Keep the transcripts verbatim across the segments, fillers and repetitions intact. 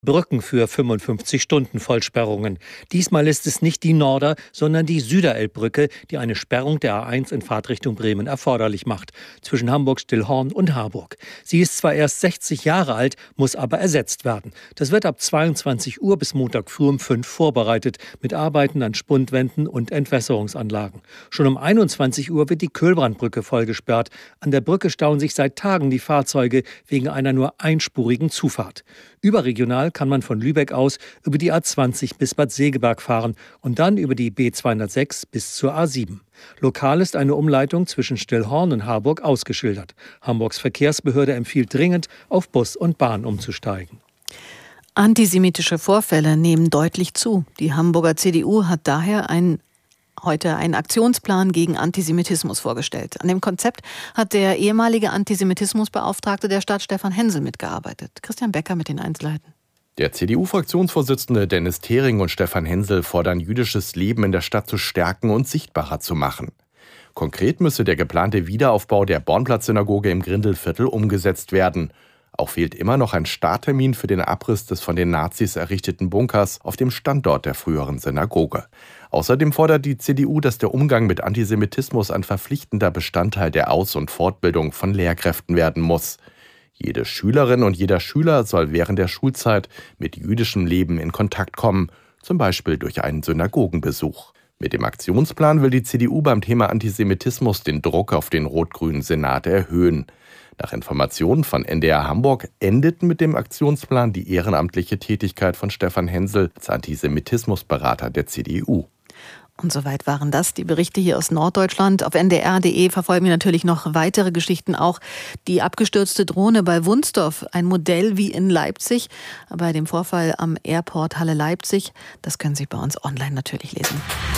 Brücken für fünfundfünfzig-Stunden-Vollsperrungen. Diesmal ist es nicht die Norder-, sondern die Süderelbbrücke, die eine Sperrung der A eins in Fahrtrichtung Bremen erforderlich macht, zwischen Hamburg-Stillhorn und Harburg. Sie ist zwar erst sechzig Jahre alt, muss aber ersetzt werden. Das wird ab zweiundzwanzig Uhr bis Montag früh um fünf vorbereitet, mit Arbeiten an Spundwänden und Entwässerungsanlagen. Schon um einundzwanzig Uhr wird die Köhlbrandbrücke vollgesperrt. An der Brücke stauen sich seit Tagen die Fahrzeuge wegen einer nur einspurigen Zufahrt. Überregional kann man von Lübeck aus über die A zwanzig bis Bad Segeberg fahren und dann über die B zweihundertsechs bis zur A sieben. Lokal ist eine Umleitung zwischen Stillhorn und Harburg ausgeschildert. Hamburgs Verkehrsbehörde empfiehlt dringend, auf Bus und Bahn umzusteigen. Antisemitische Vorfälle nehmen deutlich zu. Die Hamburger C D U hat daher ein heute einen Aktionsplan gegen Antisemitismus vorgestellt. An dem Konzept hat der ehemalige Antisemitismusbeauftragte der Stadt Stefan Hensel mitgearbeitet. Christian Becker mit den Einzelheiten. Der C D U-Fraktionsvorsitzende Dennis Thering und Stefan Hensel fordern, jüdisches Leben in der Stadt zu stärken und sichtbarer zu machen. Konkret müsse der geplante Wiederaufbau der Bornplatz-Synagoge im Grindelviertel umgesetzt werden. Auch fehlt immer noch ein Starttermin für den Abriss des von den Nazis errichteten Bunkers auf dem Standort der früheren Synagoge. Außerdem fordert die C D U, dass der Umgang mit Antisemitismus ein verpflichtender Bestandteil der Aus- und Fortbildung von Lehrkräften werden muss. Jede Schülerin und jeder Schüler soll während der Schulzeit mit jüdischem Leben in Kontakt kommen, zum Beispiel durch einen Synagogenbesuch. Mit dem Aktionsplan will die C D U beim Thema Antisemitismus den Druck auf den rot-grünen Senat erhöhen. Nach Informationen von N D R Hamburg endet mit dem Aktionsplan die ehrenamtliche Tätigkeit von Stefan Hensel als Antisemitismusberater der C D U. Und soweit waren das die Berichte hier aus Norddeutschland. Auf N D R punkt de verfolgen wir natürlich noch weitere Geschichten. Auch die abgestürzte Drohne bei Wunstorf, ein Modell wie in Leipzig. Bei dem Vorfall am Airport Halle Leipzig, das können Sie bei uns online natürlich lesen.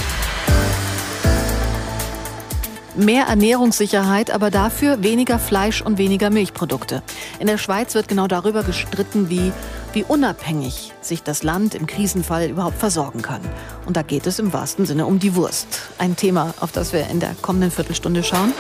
Mehr Ernährungssicherheit, aber dafür weniger Fleisch und weniger Milchprodukte. In der Schweiz wird genau darüber gestritten, wie, wie unabhängig sich das Land im Krisenfall überhaupt versorgen kann. Und da geht es im wahrsten Sinne um die Wurst. Ein Thema, auf das wir in der kommenden Viertelstunde schauen.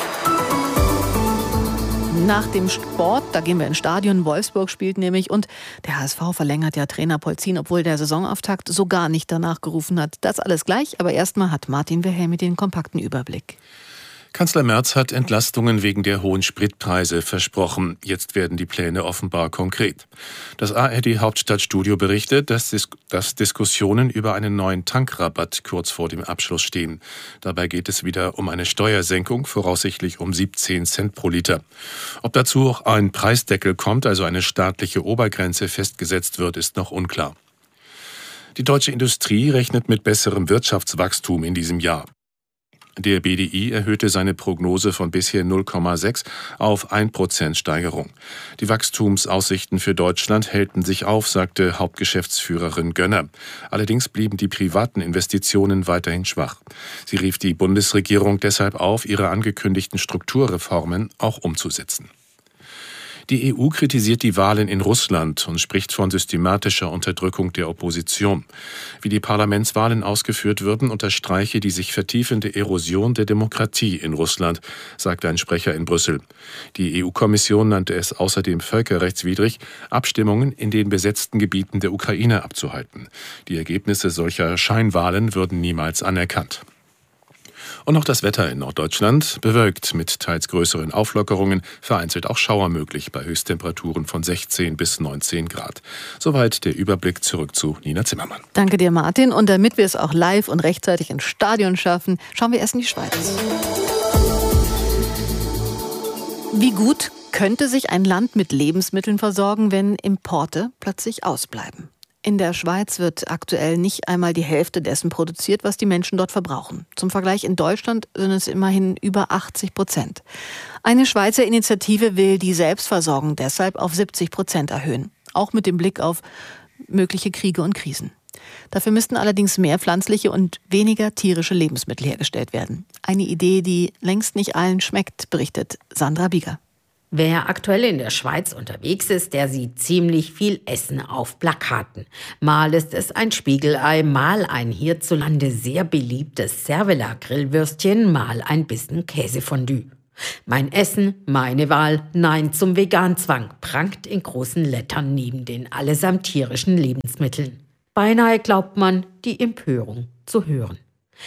Nach dem Sport, da gehen wir ins Stadion, Wolfsburg spielt nämlich und der H S V verlängert ja Trainer Polzin, obwohl der Saisonauftakt so gar nicht danach gerufen hat. Das alles gleich, aber erstmal hat Martin Wilhelmi den kompakten Überblick. Kanzler Merz hat Entlastungen wegen der hohen Spritpreise versprochen. Jetzt werden die Pläne offenbar konkret. Das A R D-Hauptstadtstudio berichtet, dass, Dis- dass Diskussionen über einen neuen Tankrabatt kurz vor dem Abschluss stehen. Dabei geht es wieder um eine Steuersenkung, voraussichtlich um siebzehn Cent pro Liter. Ob dazu auch ein Preisdeckel kommt, also eine staatliche Obergrenze festgesetzt wird, ist noch unklar. Die deutsche Industrie rechnet mit besserem Wirtschaftswachstum in diesem Jahr. Der B D I erhöhte seine Prognose von bisher null Komma sechs auf ein Prozent Steigerung. Die Wachstumsaussichten für Deutschland hellten sich auf, sagte Hauptgeschäftsführerin Gönner. Allerdings blieben die privaten Investitionen weiterhin schwach. Sie rief die Bundesregierung deshalb auf, ihre angekündigten Strukturreformen auch umzusetzen. Die E U kritisiert die Wahlen in Russland und spricht von systematischer Unterdrückung der Opposition. Wie die Parlamentswahlen ausgeführt würden, unterstreiche die sich vertiefende Erosion der Demokratie in Russland, sagte ein Sprecher in Brüssel. Die E U-Kommission nannte es außerdem völkerrechtswidrig, Abstimmungen in den besetzten Gebieten der Ukraine abzuhalten. Die Ergebnisse solcher Scheinwahlen würden niemals anerkannt. Und noch das Wetter in Norddeutschland, bewölkt mit teils größeren Auflockerungen, vereinzelt auch Schauer möglich bei Höchsttemperaturen von sechzehn bis neunzehn Grad. Soweit der Überblick, zurück zu Nina Zimmermann. Danke dir, Martin. Und damit wir es auch live und rechtzeitig ins Stadion schaffen, schauen wir erst in die Schweiz. Wie gut könnte sich ein Land mit Lebensmitteln versorgen, wenn Importe plötzlich ausbleiben? In der Schweiz wird aktuell nicht einmal die Hälfte dessen produziert, was die Menschen dort verbrauchen. Zum Vergleich, in Deutschland sind es immerhin über achtzig Prozent. Eine Schweizer Initiative will die Selbstversorgung deshalb auf siebzig Prozent erhöhen. Auch mit dem Blick auf mögliche Kriege und Krisen. Dafür müssten allerdings mehr pflanzliche und weniger tierische Lebensmittel hergestellt werden. Eine Idee, die längst nicht allen schmeckt, berichtet Sandra Bieger. Wer aktuell in der Schweiz unterwegs ist, der sieht ziemlich viel Essen auf Plakaten. Mal ist es ein Spiegelei, mal ein hierzulande sehr beliebtes Cervela-Grillwürstchen, mal ein Bissen Käsefondue. Mein Essen, meine Wahl, Nein zum Veganzwang prangt in großen Lettern neben den allesamt tierischen Lebensmitteln. Beinahe glaubt man, die Empörung zu hören.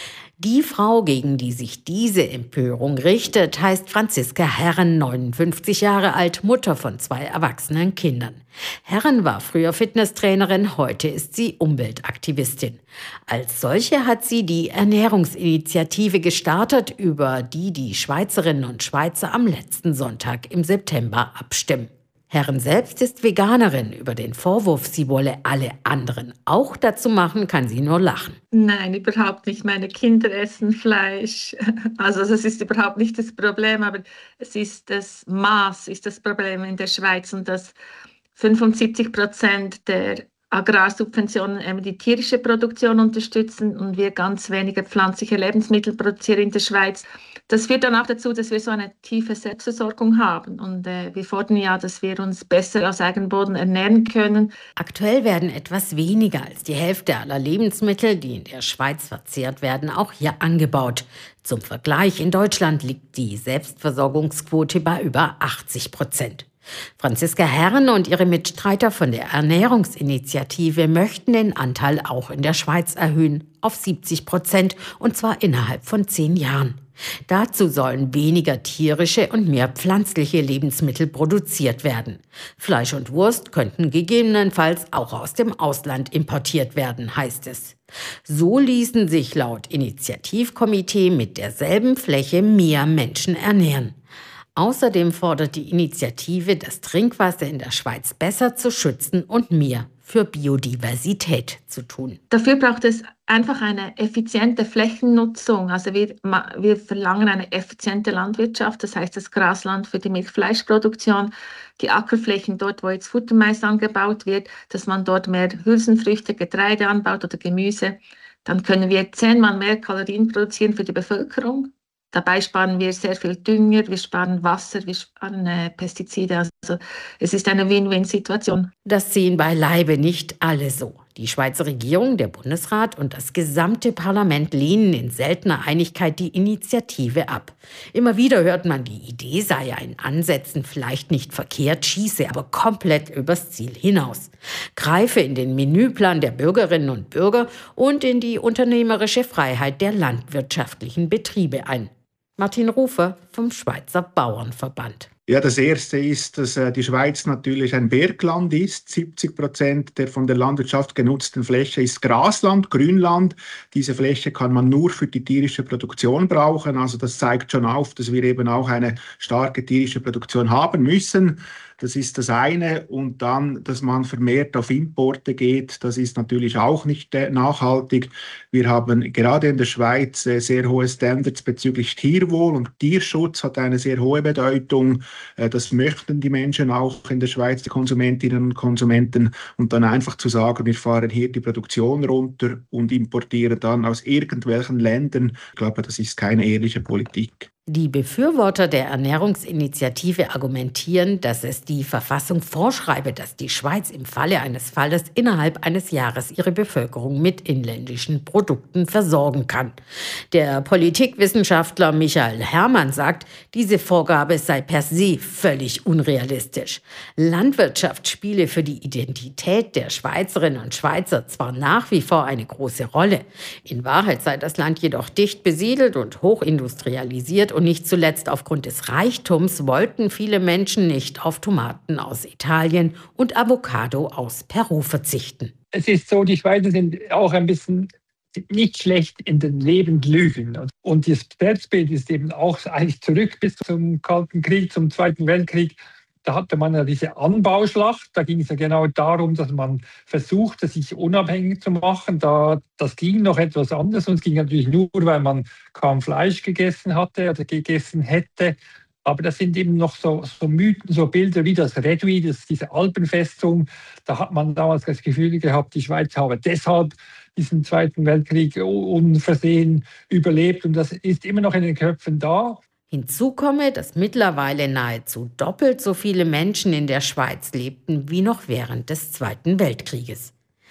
Die Frau, gegen die sich diese Empörung richtet, heißt Franziska Herren, neunundfünfzig Jahre alt, Mutter von zwei erwachsenen Kindern. Herren war früher Fitnesstrainerin, heute ist sie Umweltaktivistin. Als solche hat sie die Ernährungsinitiative gestartet, über die die Schweizerinnen und Schweizer am letzten Sonntag im September abstimmen. Herren selbst ist Veganerin. Über den Vorwurf, sie wolle alle anderen auch dazu machen, kann sie nur lachen. Nein, überhaupt nicht. Meine Kinder essen Fleisch. Also das ist überhaupt nicht das Problem, aber es ist das Maß, ist das Problem in der Schweiz und dass fünfundsiebzig Prozent der Agrarsubventionen eben die tierische Produktion unterstützen und wir ganz wenige pflanzliche Lebensmittel produzieren in der Schweiz. Das führt dann auch dazu, dass wir so eine tiefe Selbstversorgung haben. Und äh, wir fordern ja, dass wir uns besser aus Eigenboden ernähren können. Aktuell werden etwas weniger als die Hälfte aller Lebensmittel, die in der Schweiz verzehrt werden, auch hier angebaut. Zum Vergleich, in Deutschland liegt die Selbstversorgungsquote bei über achtzig Prozent. Franziska Herren und ihre Mitstreiter von der Ernährungsinitiative möchten den Anteil auch in der Schweiz erhöhen auf siebzig Prozent und zwar innerhalb von zehn Jahren. Dazu sollen weniger tierische und mehr pflanzliche Lebensmittel produziert werden. Fleisch und Wurst könnten gegebenenfalls auch aus dem Ausland importiert werden, heißt es. So ließen sich laut Initiativkomitee mit derselben Fläche mehr Menschen ernähren. Außerdem fordert die Initiative, das Trinkwasser in der Schweiz besser zu schützen und mehr für Biodiversität zu tun. Dafür braucht es einfach eine effiziente Flächennutzung. Also wir, wir verlangen eine effiziente Landwirtschaft, das heißt das Grasland für die Milchfleischproduktion, die Ackerflächen dort, wo jetzt Futtermais angebaut wird, dass man dort mehr Hülsenfrüchte, Getreide anbaut oder Gemüse. Dann können wir zehnmal mehr Kalorien produzieren für die Bevölkerung. Dabei sparen wir sehr viel Dünger, wir sparen Wasser, wir sparen äh, Pestizide. Also es ist eine Win-Win-Situation. Das sehen beileibe nicht alle so. Die Schweizer Regierung, der Bundesrat und das gesamte Parlament lehnen in seltener Einigkeit die Initiative ab. Immer wieder hört man, die Idee sei in Ansätzen vielleicht nicht verkehrt, schieße aber komplett übers Ziel hinaus. Greife in den Menüplan der Bürgerinnen und Bürger und in die unternehmerische Freiheit der landwirtschaftlichen Betriebe ein. Martin Rufer vom Schweizer Bauernverband. Ja, das Erste ist, dass äh, die Schweiz natürlich ein Bergland ist. siebzig Prozent der von der Landwirtschaft genutzten Fläche ist Grasland, Grünland. Diese Fläche kann man nur für die tierische Produktion brauchen. Also das zeigt schon auf, dass wir eben auch eine starke tierische Produktion haben müssen. Das ist das eine. Und dann, dass man vermehrt auf Importe geht, das ist natürlich auch nicht äh, nachhaltig. Wir haben gerade in der Schweiz äh, sehr hohe Standards bezüglich Tierwohl und Tierschutz hat eine sehr hohe Bedeutung. Äh, das möchten die Menschen auch in der Schweiz, die Konsumentinnen und Konsumenten. Und dann einfach zu sagen, wir fahren hier die Produktion runter und importieren dann aus irgendwelchen Ländern, ich glaube, das ist keine ehrliche Politik. Die Befürworter der Ernährungsinitiative argumentieren, dass es die Verfassung vorschreibe, dass die Schweiz im Falle eines Falles innerhalb eines Jahres ihre Bevölkerung mit inländischen Produkten versorgen kann. Der Politikwissenschaftler Michael Herrmann sagt, diese Vorgabe sei per se völlig unrealistisch. Landwirtschaft spiele für die Identität der Schweizerinnen und Schweizer zwar nach wie vor eine große Rolle. In Wahrheit sei das Land jedoch dicht besiedelt und hochindustrialisiert. Und nicht zuletzt aufgrund des Reichtums wollten viele Menschen nicht auf Tomaten aus Italien und Avocado aus Peru verzichten. Es ist so, die Schweizer sind auch ein bisschen nicht schlecht in den Lebenslügen. Und das Selbstbild ist eben auch eigentlich zurück bis zum Kalten Krieg, zum Zweiten Weltkrieg. Da hatte man ja diese Anbauschlacht, da ging es ja genau darum, dass man versuchte, sich unabhängig zu machen. Da, das ging noch etwas anders und es ging natürlich nur, weil man kaum Fleisch gegessen hatte oder gegessen hätte. Aber das sind eben noch so, so Mythen, so Bilder wie das Redwi, das, diese Alpenfestung. Da hat man damals das Gefühl gehabt, die Schweiz habe deshalb diesen Zweiten Weltkrieg unversehen überlebt. Und das ist immer noch in den Köpfen da. Hinzu komme, dass mittlerweile nahezu doppelt so viele Menschen in der Schweiz lebten wie noch während des Zweiten Weltkrieges.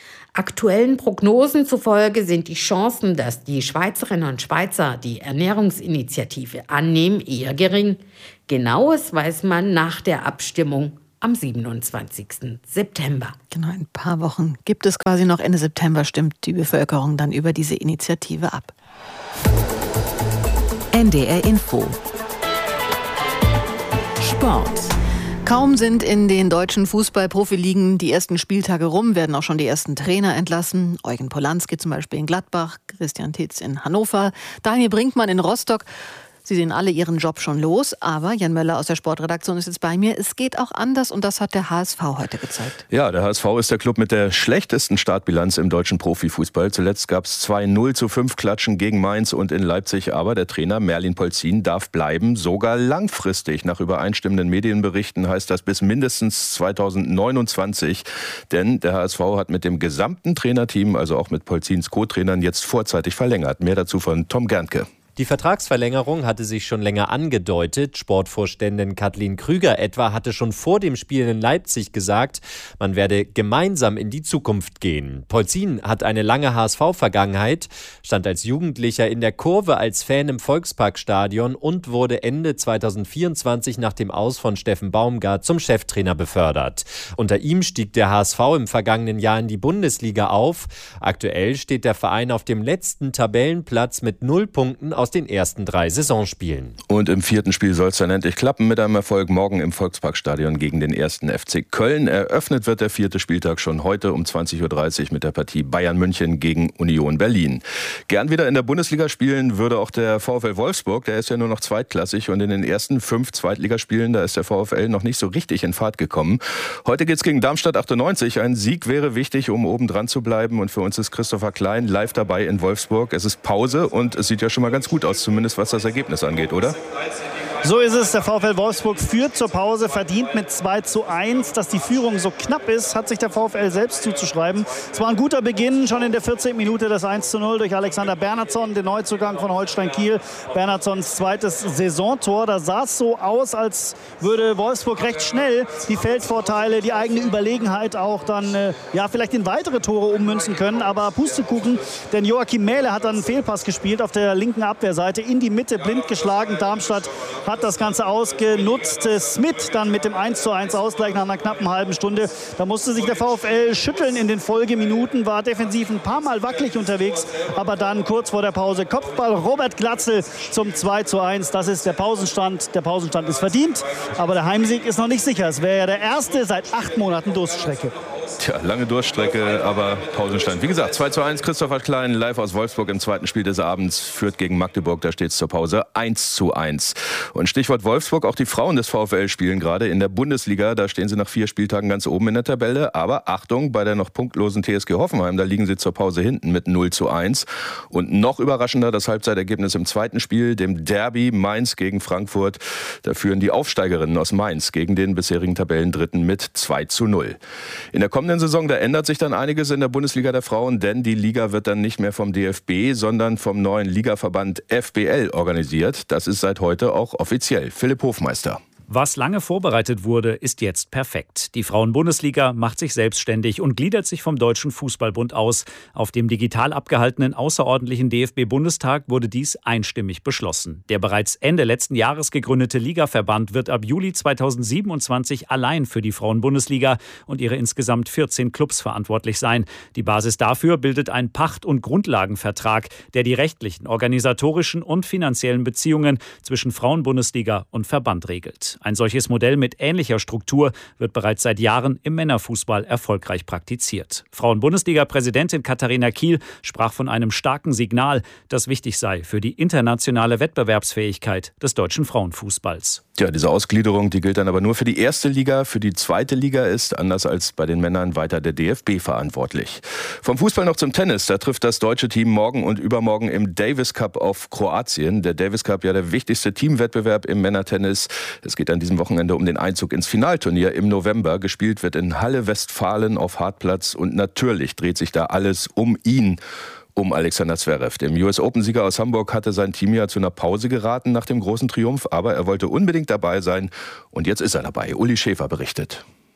Aktuellen Prognosen zufolge sind die Chancen, dass die Schweizerinnen und Schweizer die Ernährungsinitiative annehmen, eher gering. Genaues weiß man nach der Abstimmung am siebenundzwanzigsten September. Genau, in ein paar Wochen gibt es quasi noch. Ende September stimmt die Bevölkerung dann über diese Initiative ab. N D R Info. Sport. Kaum sind in den deutschen Fußball-Profiligen die ersten Spieltage rum, werden auch schon die ersten Trainer entlassen. Eugen Polanski zum Beispiel in Gladbach, Christian Titz in Hannover, Daniel Brinkmann in Rostock. Sie sehen alle ihren Job schon los, aber Jan Möller aus der Sportredaktion ist jetzt bei mir. Es geht auch anders und das hat der H S V heute gezeigt. Ja, der H S V ist der Club mit der schlechtesten Startbilanz im deutschen Profifußball. Zuletzt gab es zwei null zu fünf Klatschen gegen Mainz und in Leipzig. Aber der Trainer Merlin Polzin darf bleiben, sogar langfristig. Nach übereinstimmenden Medienberichten heißt das bis mindestens zweitausendneunundzwanzig. Denn der H S V hat mit dem gesamten Trainerteam, also auch mit Polzins Co-Trainern, jetzt vorzeitig verlängert. Mehr dazu von Tom Gerntke. Die Vertragsverlängerung hatte sich schon länger angedeutet. Sportvorständin Kathleen Krüger etwa hatte schon vor dem Spiel in Leipzig gesagt, man werde gemeinsam in die Zukunft gehen. Polzin hat eine lange H S V-Vergangenheit, stand als Jugendlicher in der Kurve als Fan im Volksparkstadion und wurde Ende zweitausendvierundzwanzig nach dem Aus von Steffen Baumgart zum Cheftrainer befördert. Unter ihm stieg der H S V im vergangenen Jahr in die Bundesliga auf. Aktuell steht der Verein auf dem letzten Tabellenplatz mit null Punkten aus den ersten drei Saisonspielen. Und im vierten Spiel soll es dann endlich klappen mit einem Erfolg morgen im Volksparkstadion gegen den ersten F C Köln. Eröffnet wird der vierte Spieltag schon heute um zwanzig Uhr dreißig mit der Partie Bayern München gegen Union Berlin. Gern wieder in der Bundesliga spielen würde auch der VfL Wolfsburg. Der ist ja nur noch zweitklassig und in den ersten fünf Zweitligaspielen, da ist der VfL noch nicht so richtig in Fahrt gekommen. Heute geht's gegen Darmstadt achtundneunzig. Ein Sieg wäre wichtig, um oben dran zu bleiben. Und für uns ist Christopher Klein live dabei in Wolfsburg. Es ist Pause und es sieht ja schon mal ganz gut aus, zumindest was das Ergebnis angeht, oder? So ist es. Der VfL Wolfsburg führt zur Pause, verdient mit zwei zu eins. Dass die Führung so knapp ist, hat sich der VfL selbst zuzuschreiben. Es war ein guter Beginn, schon in der vierzehnten Minute das eins zu null durch Alexander Bernhardsson, den Neuzugang von Holstein Kiel. Bernhardssons zweites Saisontor. Da sah es so aus, als würde Wolfsburg recht schnell die Feldvorteile, die eigene Überlegenheit auch dann äh, ja, vielleicht in weitere Tore ummünzen können. Aber Pustekuchen, denn Joachim Mähle hat dann einen Fehlpass gespielt auf der linken Abwehrseite, in die Mitte blind geschlagen. Darmstadt hat das Ganze ausgenutzt. Smith dann mit dem eins zu eins Ausgleich nach einer knappen halben Stunde. Da musste sich der VfL schütteln in den Folgeminuten, war defensiv ein paar Mal wackelig unterwegs, aber dann kurz vor der Pause Kopfball Robert Glatzel zum zwei zu eins. Das ist der Pausenstand. Der Pausenstand ist verdient, aber der Heimsieg ist noch nicht sicher. Es wäre ja der erste seit acht Monaten Durststrecke. Tja, lange Durststrecke, aber Pausenstand. Wie gesagt, zwei zu eins, Christopher Klein live aus Wolfsburg im zweiten Spiel des Abends, führt gegen Magdeburg, da steht es zur Pause eins zu eins. Und Stichwort Wolfsburg, auch die Frauen des VfL spielen gerade in der Bundesliga, da stehen sie nach vier Spieltagen ganz oben in der Tabelle, aber Achtung, bei der noch punktlosen T S G Hoffenheim, da liegen sie zur Pause hinten mit null zu eins. Und noch überraschender das Halbzeitergebnis im zweiten Spiel, dem Derby Mainz gegen Frankfurt, da führen die Aufsteigerinnen aus Mainz gegen den bisherigen Tabellendritten mit zwei zu null. In der kommenden Saison, da ändert sich dann einiges in der Bundesliga der Frauen, denn die Liga wird dann nicht mehr vom D F B, sondern vom neuen Ligaverband F B L organisiert. Das ist seit heute auch offiziell. Philipp Hofmeister. Was lange vorbereitet wurde, ist jetzt perfekt. Die Frauen-Bundesliga macht sich selbstständig und gliedert sich vom Deutschen Fußballbund aus. Auf dem digital abgehaltenen außerordentlichen D F B-Bundestag wurde dies einstimmig beschlossen. Der bereits Ende letzten Jahres gegründete Ligaverband wird ab Juli zweitausendsiebenundzwanzig allein für die Frauen-Bundesliga und ihre insgesamt vierzehn Clubs verantwortlich sein. Die Basis dafür bildet ein Pacht- und Grundlagenvertrag, der die rechtlichen, organisatorischen und finanziellen Beziehungen zwischen Frauen-Bundesliga und Verband regelt. Ein solches Modell mit ähnlicher Struktur wird bereits seit Jahren im Männerfußball erfolgreich praktiziert. Frauen-Bundesliga-Präsidentin Katharina Kiel sprach von einem starken Signal, das wichtig sei für die internationale Wettbewerbsfähigkeit des deutschen Frauenfußballs. Ja, diese Ausgliederung, die gilt dann aber nur für die erste Liga. Für die zweite Liga ist, anders als bei den Männern, weiter der D F B verantwortlich. Vom Fußball noch zum Tennis. Da trifft das deutsche Team morgen und übermorgen im Davis Cup auf Kroatien. Der Davis Cup, ja der wichtigste Teamwettbewerb im Männertennis. Es geht an diesem Wochenende um den Einzug ins Finalturnier im November. Gespielt wird in Halle Westfalen auf Hartplatz und natürlich dreht sich da alles um ihn. Um Alexander Zverev. Dem U S Open-Sieger aus Hamburg hatte sein Team ja zu einer Pause geraten nach dem großen Triumph, aber er wollte unbedingt dabei sein und jetzt ist er dabei. Uli Schäfer berichtet.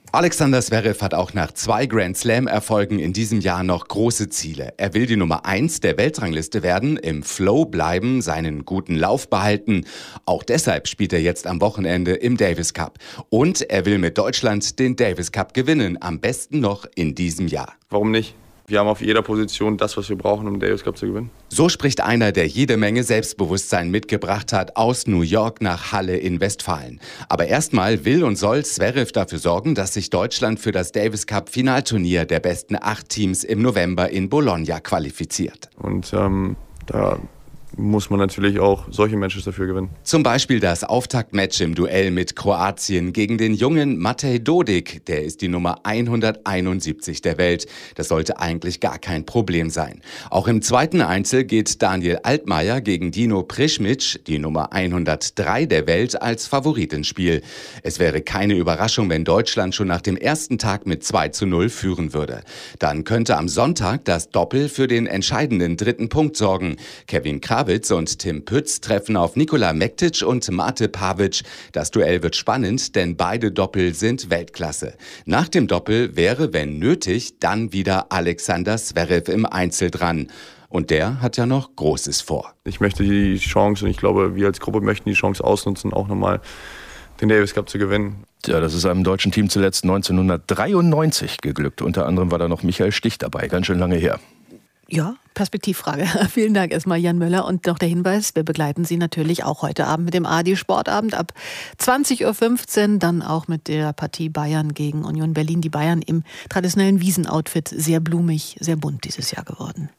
Alexander Zverev hat auch nach zwei Grand Slam-Erfolgen in diesem Jahr noch große Ziele. Er will die Nummer eins der Weltrangliste werden, im Flow bleiben, seinen guten Lauf behalten. Auch deshalb spielt er jetzt am Wochenende im Davis Cup. Und er will mit Deutschland den Davis Cup gewinnen, am besten noch in diesem Jahr. Warum nicht? Wir haben auf jeder Position das, was wir brauchen, um den Davis Cup zu gewinnen. So spricht einer, der jede Menge Selbstbewusstsein mitgebracht hat, aus New York nach Halle in Westfalen. Aber erstmal will und soll Zverev dafür sorgen, dass sich Deutschland für das Davis Cup Finalturnier der besten acht Teams im November in Bologna qualifiziert. Und ähm, da muss man natürlich auch solche Matches dafür gewinnen. Zum Beispiel das Auftaktmatch im Duell mit Kroatien gegen den jungen Matej Dodik. Der ist die Nummer hunderteinundsiebzig der Welt. Das sollte eigentlich gar kein Problem sein. Auch im zweiten Einzel geht Daniel Altmaier gegen Dino Prischmic, die Nummer hundertdrei der Welt, als Favorit ins Spiel. Es wäre keine Überraschung, wenn Deutschland schon nach dem ersten Tag mit zwei zu null führen würde. Dann könnte am Sonntag das Doppel für den entscheidenden dritten Punkt sorgen. Kevin Krawitz und Tim Pütz treffen auf Nikola Mektic und Mate Pavic. Das Duell wird spannend, denn beide Doppel sind Weltklasse. Nach dem Doppel wäre, wenn nötig, dann wieder Alexander Zverev im Einzel dran. Und der hat ja noch Großes vor. Ich möchte die Chance, und ich glaube, wir als Gruppe möchten die Chance ausnutzen, auch nochmal den Davis Cup zu gewinnen. Ja, das ist einem deutschen Team zuletzt neunzehnhundertdreiundneunzig geglückt. Unter anderem war da noch Michael Stich dabei, ganz schön lange her. Ja, Perspektivfrage. Vielen Dank erstmal, Jan Möller. Und noch der Hinweis, wir begleiten Sie natürlich auch heute Abend mit dem A R D Sportabend ab zwanzig Uhr fünfzehn, dann auch mit der Partie Bayern gegen Union Berlin. Die Bayern im traditionellen Wiesenoutfit, sehr blumig, sehr bunt dieses Jahr geworden.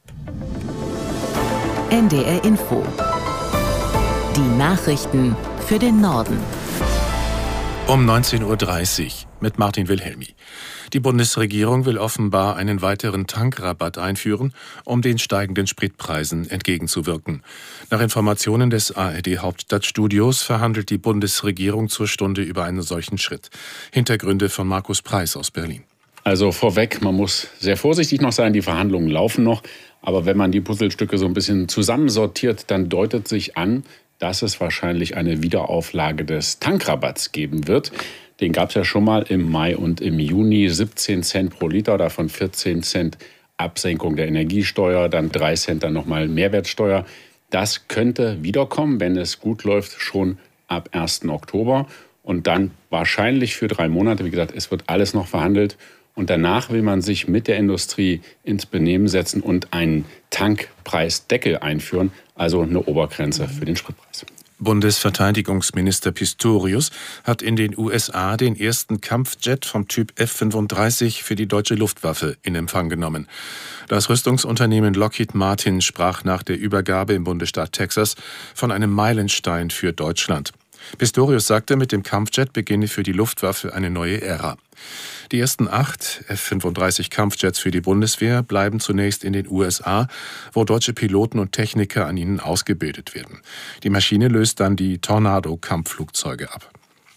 N D R Info. Die Nachrichten für den Norden. Um neunzehn Uhr dreißig mit Martin Wilhelmi. Die Bundesregierung will offenbar einen weiteren Tankrabatt einführen, um den steigenden Spritpreisen entgegenzuwirken. Nach Informationen des A R D Hauptstadtstudios verhandelt die Bundesregierung zur Stunde über einen solchen Schritt. Hintergründe von Markus Preis aus Berlin. Also vorweg, man muss sehr vorsichtig noch sein, die Verhandlungen laufen noch. Aber wenn man die Puzzlestücke so ein bisschen zusammensortiert, dann deutet sich an, dass es wahrscheinlich eine Wiederauflage des Tankrabatts geben wird. Den gab es ja schon mal im Mai und im Juni, siebzehn Cent pro Liter, davon vierzehn Cent Absenkung der Energiesteuer, dann drei Cent dann nochmal Mehrwertsteuer. Das könnte wiederkommen, wenn es gut läuft, schon ab ersten Oktober. Und dann wahrscheinlich für drei Monate. Wie gesagt, es wird alles noch verhandelt. Und danach will man sich mit der Industrie ins Benehmen setzen und einen Tankpreisdeckel einführen, also eine Obergrenze für den Spritpreis. Bundesverteidigungsminister Pistorius hat in den U S A den ersten Kampfjet vom Typ F fünfunddreißig für die deutsche Luftwaffe in Empfang genommen. Das Rüstungsunternehmen Lockheed Martin sprach nach der Übergabe im Bundesstaat Texas von einem Meilenstein für Deutschland. Pistorius sagte, mit dem Kampfjet beginne für die Luftwaffe eine neue Ära. Die ersten acht F fünfunddreißig Kampfjets für die Bundeswehr bleiben zunächst in den U S A, wo deutsche Piloten und Techniker an ihnen ausgebildet werden. Die Maschine löst dann die Tornado-Kampfflugzeuge ab.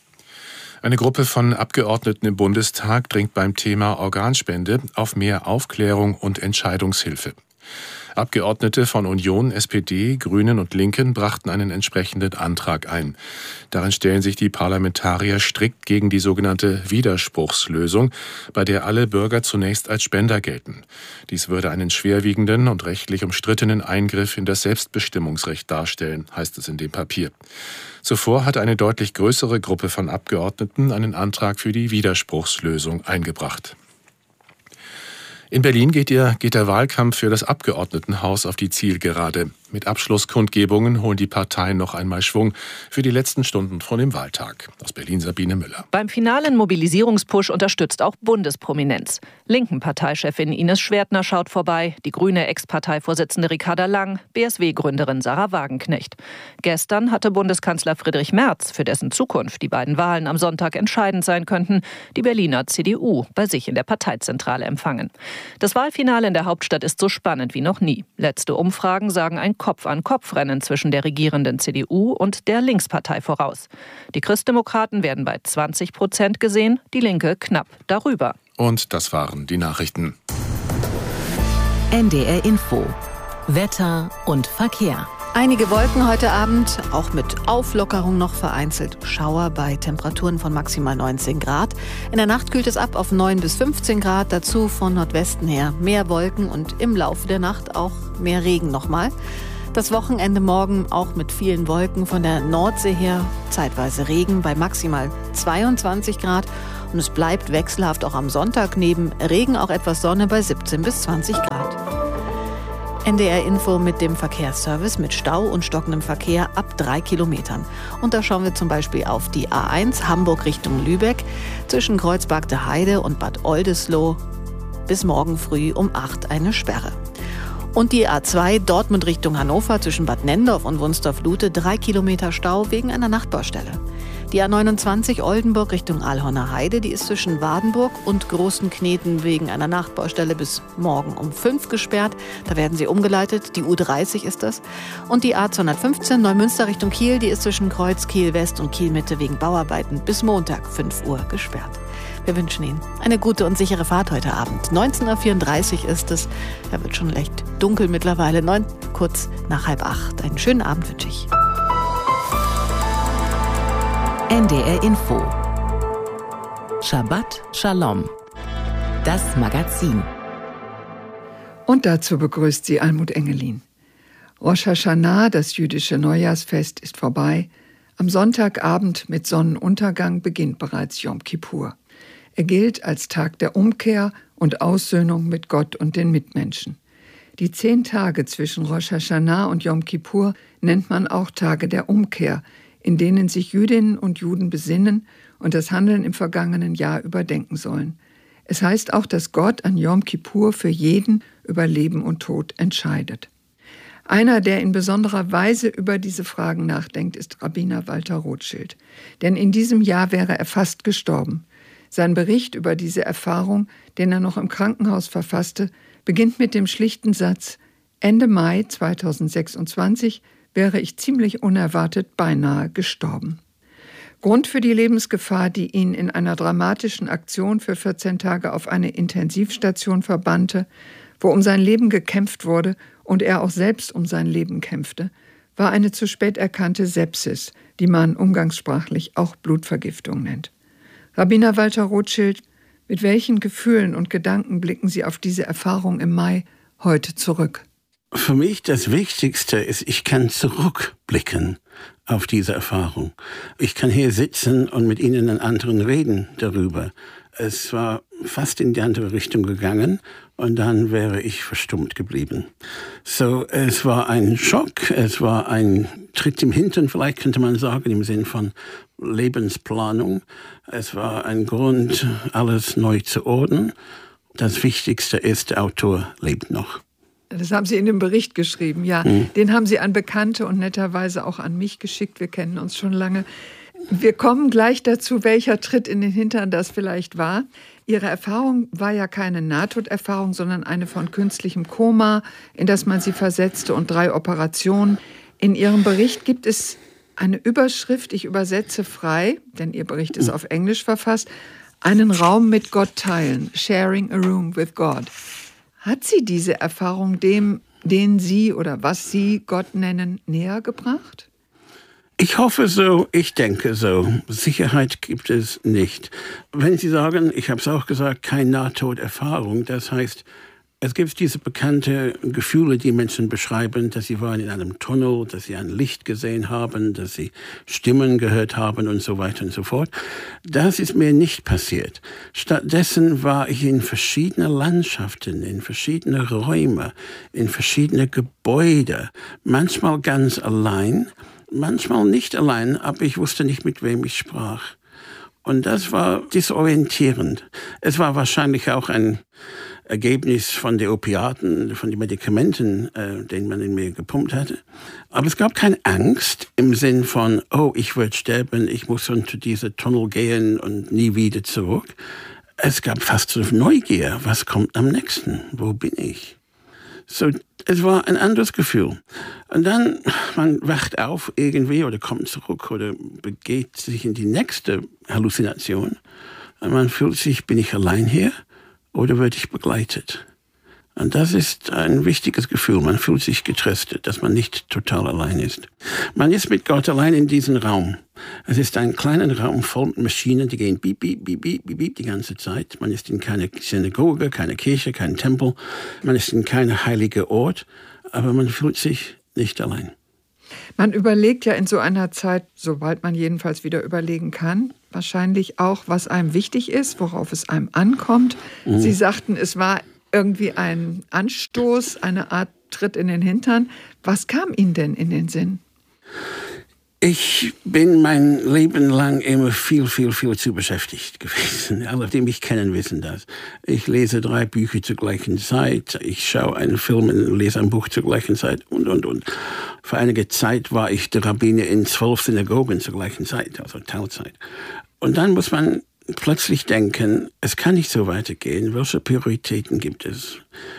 Eine Gruppe von Abgeordneten im Bundestag dringt beim Thema Organspende auf mehr Aufklärung und Entscheidungshilfe. Abgeordnete von Union, S P D, Grünen und Linken brachten einen entsprechenden Antrag ein. Darin stellen sich die Parlamentarier strikt gegen die sogenannte Widerspruchslösung, bei der alle Bürger zunächst als Spender gelten. Dies würde einen schwerwiegenden und rechtlich umstrittenen Eingriff in das Selbstbestimmungsrecht darstellen, heißt es in dem Papier. Zuvor hatte eine deutlich größere Gruppe von Abgeordneten einen Antrag für die Widerspruchslösung eingebracht. In Berlin geht, ihr, geht der Wahlkampf für das Abgeordnetenhaus auf die Zielgerade. Mit Abschlusskundgebungen holen die Parteien noch einmal Schwung für die letzten Stunden vor dem Wahltag. Aus Berlin Sabine Müller. Beim finalen Mobilisierungspush unterstützt auch Bundesprominenz. Linken-Parteichefin Ines Schwertner schaut vorbei, die grüne Ex-Parteivorsitzende Ricarda Lang, B S W-Gründerin Sarah Wagenknecht. Gestern hatte Bundeskanzler Friedrich Merz, für dessen Zukunft die beiden Wahlen am Sonntag entscheidend sein könnten, die Berliner C D U bei sich in der Parteizentrale empfangen. Das Wahlfinale in der Hauptstadt ist so spannend wie noch nie. Letzte Umfragen sagen ein Kopf-an-Kopf-Rennen zwischen der regierenden C D U und der Linkspartei voraus. Die Christdemokraten werden bei zwanzig Prozent gesehen, die Linke knapp darüber. Und das waren die Nachrichten. N D R Info. Wetter und Verkehr. Einige Wolken heute Abend, auch mit Auflockerung noch vereinzelt Schauer bei Temperaturen von maximal neunzehn Grad. In der Nacht kühlt es ab auf neun bis fünfzehn Grad, dazu von Nordwesten her mehr Wolken und im Laufe der Nacht auch mehr Regen nochmal. Das Wochenende morgen auch mit vielen Wolken, von der Nordsee her zeitweise Regen bei maximal zweiundzwanzig Grad. Und es bleibt wechselhaft auch am Sonntag, neben Regen auch etwas Sonne bei siebzehn bis zwanzig Grad. N D R-Info mit dem Verkehrsservice mit Stau und stockendem Verkehr ab drei Kilometern. Und da schauen wir zum Beispiel auf die A eins Hamburg Richtung Lübeck zwischen Kreuzberg der Heide und Bad Oldesloe bis morgen früh um acht eine Sperre. Und die A zwei Dortmund Richtung Hannover zwischen Bad Nendorf und Wunstorf-Lute drei Kilometer Stau wegen einer Nachtbaustelle. Die A neunundzwanzig Oldenburg Richtung Alhorner Heide, die ist zwischen Wadenburg und Großen Kneten wegen einer Nachtbaustelle bis morgen um fünf gesperrt. Da werden sie umgeleitet, die U dreißig ist das. Und die A zweihundertfünfzehn Neumünster Richtung Kiel, die ist zwischen Kreuz Kiel West und Kiel Mitte wegen Bauarbeiten bis Montag fünf Uhr gesperrt. Wir wünschen Ihnen eine gute und sichere Fahrt heute Abend. neunzehn Uhr vierunddreißig ist es. Da wird schon leicht dunkel mittlerweile. Neun, kurz nach halb acht. Einen schönen Abend wünsche ich. N D R Info. Shabbat Shalom. Das Magazin. Und dazu begrüßt sie Almut Engelin. Rosh Hashanah, das jüdische Neujahrsfest, ist vorbei. Am Sonntagabend mit Sonnenuntergang beginnt bereits Jom Kippur. Er gilt als Tag der Umkehr und Aussöhnung mit Gott und den Mitmenschen. Die zehn Tage zwischen Rosh Hashanah und Jom Kippur nennt man auch Tage der Umkehr, in denen sich Jüdinnen und Juden besinnen und das Handeln im vergangenen Jahr überdenken sollen. Es heißt auch, dass Gott an Jom Kippur für jeden über Leben und Tod entscheidet. Einer, der in besonderer Weise über diese Fragen nachdenkt, ist Rabbiner Walter Rothschild. Denn in diesem Jahr wäre er fast gestorben. Sein Bericht über diese Erfahrung, den er noch im Krankenhaus verfasste, beginnt mit dem schlichten Satz: Ende Mai zweitausendsechsundzwanzig wäre ich ziemlich unerwartet beinahe gestorben. Grund für die Lebensgefahr, die ihn in einer dramatischen Aktion für vierzehn Tage auf eine Intensivstation verbannte, wo um sein Leben gekämpft wurde und er auch selbst um sein Leben kämpfte, war eine zu spät erkannte Sepsis, die man umgangssprachlich auch Blutvergiftung nennt. Rabbiner Walter Rothschild, mit welchen Gefühlen und Gedanken blicken Sie auf diese Erfahrung im Mai heute zurück? Für mich das Wichtigste ist, ich kann zurückblicken auf diese Erfahrung. Ich kann hier sitzen und mit Ihnen und anderen reden darüber. Es war fast in die andere Richtung gegangen und dann wäre ich verstummt geblieben. So, es war ein Schock, es war ein Tritt im Hintern, vielleicht könnte man sagen, im Sinn von Lebensplanung. Es war ein Grund, alles neu zu ordnen. Das Wichtigste ist, der Autor lebt noch. Das haben Sie in dem Bericht geschrieben, ja. Mhm. Den haben Sie an Bekannte und netterweise auch an mich geschickt. Wir kennen uns schon lange. Wir kommen gleich dazu, welcher Tritt in den Hintern das vielleicht war. Ihre Erfahrung war ja keine Nahtoderfahrung, sondern eine von künstlichem Koma, in das man Sie versetzte, und drei Operationen. In Ihrem Bericht gibt es eine Überschrift, ich übersetze frei, denn Ihr Bericht ist auf Englisch verfasst: einen Raum mit Gott teilen, sharing a room with God. Hat Sie diese Erfahrung dem, den Sie oder was Sie Gott nennen, näher gebracht? Ich hoffe so, ich denke so. Sicherheit gibt es nicht. Wenn Sie sagen, ich habe es auch gesagt, keine Nahtoderfahrung, das heißt, es gibt diese bekannten Gefühle, die Menschen beschreiben, dass sie waren in einem Tunnel, dass sie ein Licht gesehen haben, dass sie Stimmen gehört haben und so weiter und so fort. Das ist mir nicht passiert. Stattdessen war ich in verschiedene Landschaften, in verschiedene Räume, in verschiedene Gebäude, manchmal ganz allein, manchmal nicht allein, aber ich wusste nicht, mit wem ich sprach. Und das war disorientierend. Es war wahrscheinlich auch ein Ergebnis von den Opiaten, von den Medikamenten, äh, den man in mir gepumpt hatte. Aber es gab keine Angst im Sinn von, oh, ich werde sterben, ich muss unter diese Tunnel gehen und nie wieder zurück. Es gab fast so Neugier, was kommt am nächsten, wo bin ich? So, es war ein anderes Gefühl. Und dann, man wacht auf irgendwie oder kommt zurück oder begeht sich in die nächste Halluzination. Und man fühlt sich, bin ich allein hier oder werde ich begleitet? Und das ist ein wichtiges Gefühl. Man fühlt sich getröstet, dass man nicht total allein ist. Man ist mit Gott allein in diesem Raum. Es ist ein kleiner Raum voll mit Maschinen, die gehen piep, piep, piep, piep, piep, piep die ganze Zeit. Man ist in keine Synagoge, keine Kirche, kein Tempel. Man ist in keinem heiligen Ort, aber man fühlt sich nicht allein. Man überlegt ja in so einer Zeit, sobald man jedenfalls wieder überlegen kann, wahrscheinlich auch, was einem wichtig ist, worauf es einem ankommt. Mhm. Sie sagten, es war irgendwie ein Anstoß, eine Art Tritt in den Hintern. Was kam Ihnen denn in den Sinn? Ich bin mein Leben lang immer viel, viel, viel zu beschäftigt gewesen. Alle, die mich kennen, wissen das. Ich lese drei Bücher zur gleichen Zeit. Ich schaue einen Film und lese ein Buch zur gleichen Zeit und, und, und. Für einige Zeit war ich der Rabbiner in zwölf Synagogen zur gleichen Zeit, also Teilzeit. Und dann muss man plötzlich denken, es kann nicht so weitergehen. Welche Prioritäten gibt es?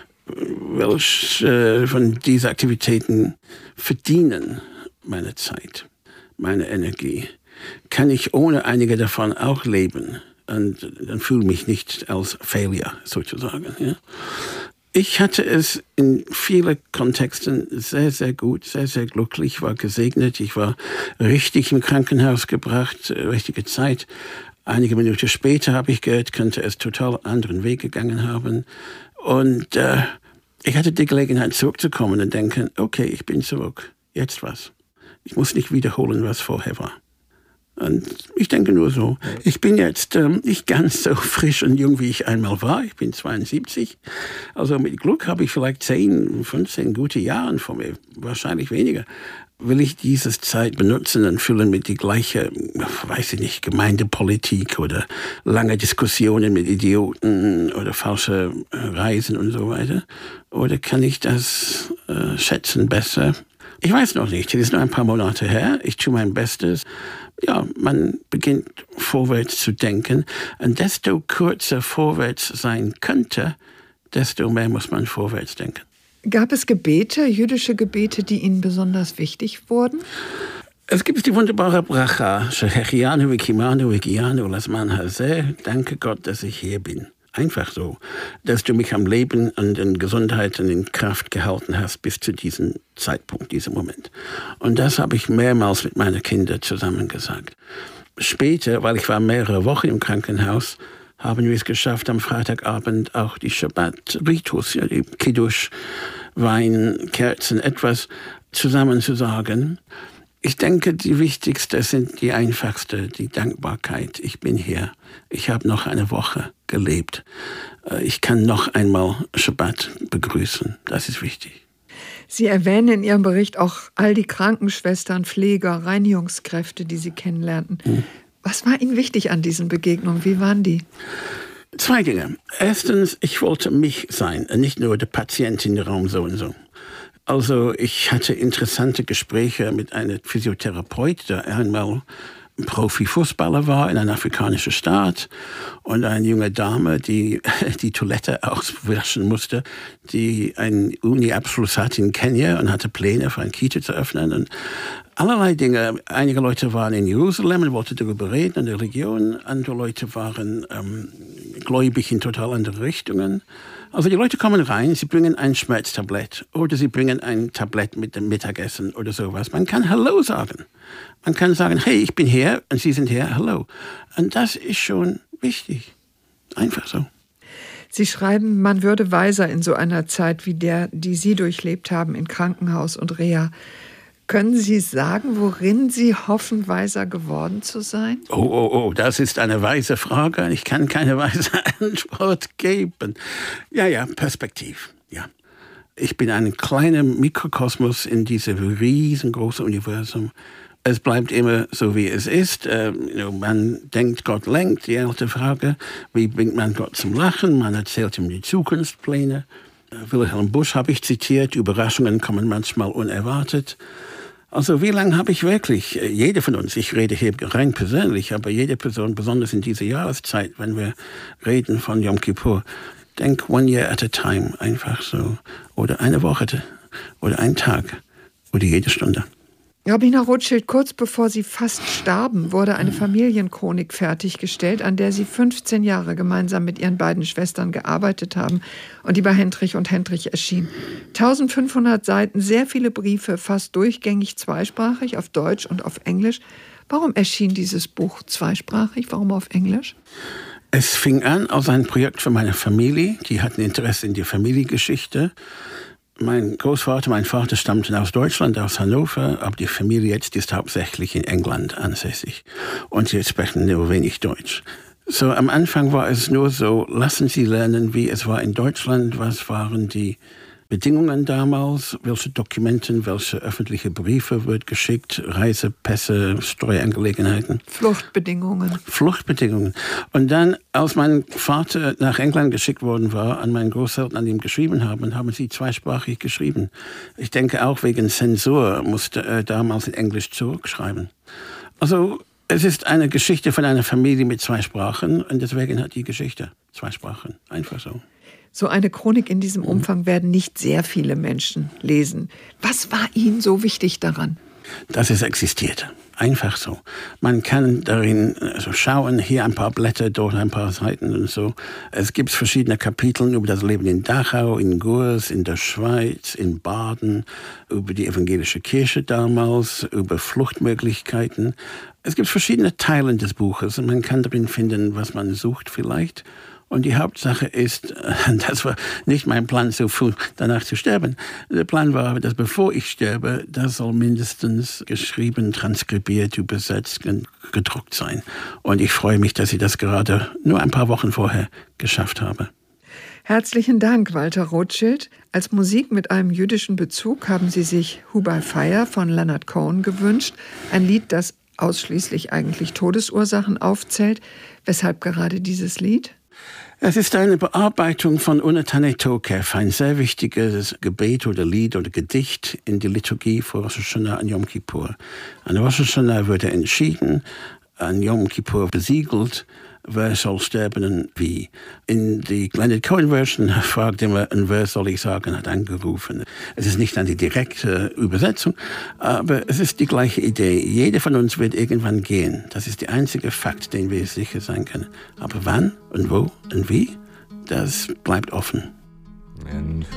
Welche von diesen Aktivitäten verdienen meine Zeit, meine Energie? Kann ich ohne einige davon auch leben? Und dann fühle ich mich nicht als Failure sozusagen. Ja? Ich hatte es in vielen Kontexten sehr, sehr gut, sehr, sehr glücklich, war gesegnet. Ich war richtig im Krankenhaus gebracht, richtige Zeit. Einige Minuten später habe ich gehört, könnte es total anderen Weg gegangen haben. Und äh, ich hatte die Gelegenheit zurückzukommen und denken, okay, ich bin zurück. Jetzt was? Ich muss nicht wiederholen, was vorher war. Und ich denke nur so, ich bin jetzt ähm, nicht ganz so frisch und jung, wie ich einmal war. Ich bin zweiundsiebzig. Also mit Glück habe ich vielleicht zehn, fünfzehn gute Jahre vor mir, wahrscheinlich weniger. Will ich diese Zeit benutzen und füllen mit die gleiche, weiß ich nicht, Gemeindepolitik oder lange Diskussionen mit Idioten oder falsche Reisen und so weiter? Oder kann ich das äh, schätzen besser? Ich weiß noch nicht, es ist nur ein paar Monate her. Ich tue mein Bestes. Ja, man beginnt vorwärts zu denken. Und desto kürzer vorwärts sein könnte, desto mehr muss man vorwärts denken. Gab es Gebete, jüdische Gebete, die Ihnen besonders wichtig wurden? Es gibt die wunderbare Bracha. Shehechianu v'kimanu v'gianu lasman hazeh. Danke Gott, dass ich hier bin. Einfach so, dass du mich am Leben und in Gesundheit und in Kraft gehalten hast bis zu diesem Zeitpunkt, diesem Moment. Und das habe ich mehrmals mit meinen Kindern zusammen gesagt. Später, weil ich war mehrere Wochen im Krankenhaus, haben wir es geschafft, am Freitagabend auch die Shabbat-Ritus, ja, die Kiddush, Wein, Kerzen, etwas zusammen zu sagen. Ich denke, die wichtigste sind die einfachste, die Dankbarkeit. Ich bin hier. Ich habe noch eine Woche gelebt. Ich kann noch einmal Shabbat begrüßen. Das ist wichtig. Sie erwähnen in Ihrem Bericht auch all die Krankenschwestern, Pfleger, Reinigungskräfte, die Sie kennenlernten. Hm. Was war Ihnen wichtig an diesen Begegnungen? Wie waren die? Zwei Dinge. Erstens, ich wollte mich sein, nicht nur der Patient in dem Raum so und so. Also ich hatte interessante Gespräche mit einem Physiotherapeut, der einmal Profifußballer war in einem afrikanischen Staat, und eine junge Dame, die die Toilette auswaschen musste, die einen Uni-Abschluss hatte in Kenia und hatte Pläne für ein Kita zu öffnen. Und allerlei Dinge. Einige Leute waren in Jerusalem und wollten darüber reden, in der Region. Andere Leute waren ähm, gläubig in total andere Richtungen. Also die Leute kommen rein, sie bringen ein Schmerztablett oder sie bringen ein Tablett mit dem Mittagessen oder sowas. Man kann Hallo sagen. Man kann sagen, hey, ich bin hier und Sie sind hier, Hallo. Und das ist schon wichtig. Einfach so. Sie schreiben, man würde weiser in so einer Zeit wie der, die Sie durchlebt haben in Krankenhaus und Reha. Können Sie sagen, worin Sie hoffen, weiser geworden zu sein? Oh, oh, oh, das ist eine weise Frage. Ich kann keine weise Antwort geben. Ja, ja, Perspektiv, ja. Ich bin ein kleiner Mikrokosmos in diesem riesengroßen Universum. Es bleibt immer so, wie es ist. Man denkt, Gott lenkt, die alte Frage. Wie bringt man Gott zum Lachen? Man erzählt ihm die Zukunftspläne. Wilhelm Busch habe ich zitiert. Überraschungen kommen manchmal unerwartet. Also wie lange habe ich wirklich, jede von uns, ich rede hier rein persönlich, aber jede Person, besonders in dieser Jahreszeit, wenn wir reden von Yom Kippur, denk one year at a time, einfach so. Oder eine Woche oder ein Tag oder jede Stunde. Rabbiner Rothschild, kurz bevor Sie fast starben, wurde eine Familienchronik fertiggestellt, an der Sie fünfzehn Jahre gemeinsam mit Ihren beiden Schwestern gearbeitet haben und die bei Hendrich und Hendrich erschien. eintausendfünfhundert Seiten, sehr viele Briefe, fast durchgängig zweisprachig, auf Deutsch und auf Englisch. Warum erschien dieses Buch zweisprachig? Warum auf Englisch? Es fing an als ein Projekt für meine Familie. Die hatten Interesse in der Familiengeschichte. Mein Großvater, mein Vater stammten aus Deutschland, aus Hannover, aber die Familie jetzt ist hauptsächlich in England ansässig. Und sie sprechen nur wenig Deutsch. So am Anfang war es nur so, lassen Sie lernen, wie es war in Deutschland, was waren die Bedingungen damals, welche Dokumenten, welche öffentliche Briefe wird geschickt, Reisepässe, Steuerangelegenheiten. Fluchtbedingungen. Fluchtbedingungen. Und dann, als mein Vater nach England geschickt worden war, an meinen Großeltern, an ihm geschrieben haben, haben sie zweisprachig geschrieben. Ich denke auch wegen Zensur musste er damals in Englisch zurückschreiben. Also es ist eine Geschichte von einer Familie mit zwei Sprachen und deswegen hat die Geschichte zwei Sprachen. Einfach so. So eine Chronik in diesem Umfang werden nicht sehr viele Menschen lesen. Was war Ihnen so wichtig daran? Dass es existiert. Einfach so. Man kann darin also schauen, hier ein paar Blätter, dort ein paar Seiten und so. Es gibt verschiedene Kapitel über das Leben in Dachau, in Gurs, in der Schweiz, in Baden, über die evangelische Kirche damals, über Fluchtmöglichkeiten. Es gibt verschiedene Teile des Buches und man kann darin finden, was man sucht vielleicht. Und die Hauptsache ist, das war nicht mein Plan, so früh danach zu sterben. Der Plan war, dass bevor ich sterbe, das soll mindestens geschrieben, transkribiert, übersetzt und gedruckt sein. Und ich freue mich, dass ich das gerade nur ein paar Wochen vorher geschafft habe. Herzlichen Dank, Walter Rothschild. Als Musik mit einem jüdischen Bezug haben Sie sich Who by Fire von Leonard Cohen gewünscht. Ein Lied, das ausschließlich eigentlich Todesursachen aufzählt. Weshalb gerade dieses Lied? Es ist eine Bearbeitung von Unetane Tokef, ein sehr wichtiges Gebet oder Lied oder Gedicht in die Liturgie vor Rosh Hashanah und Yom Kippur. An Rosh Hashanah wird entschieden, an Yom Kippur besiegelt, wer soll sterben und wie. In die Leonard Cohen Version fragt immer, und wer soll ich sagen, hat angerufen. Es ist nicht eine direkte Übersetzung, aber es ist die gleiche Idee. Jeder von uns wird irgendwann gehen. Das ist der einzige Fakt, den wir sicher sein können. Aber wann und wo und wie, das bleibt offen.